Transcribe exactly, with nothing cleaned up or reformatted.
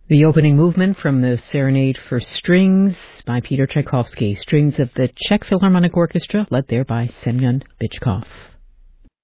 The opening movement from the Serenade for Strings by Peter Tchaikovsky, strings of the Czech Philharmonic Orchestra, led there by Semyon Bychkov.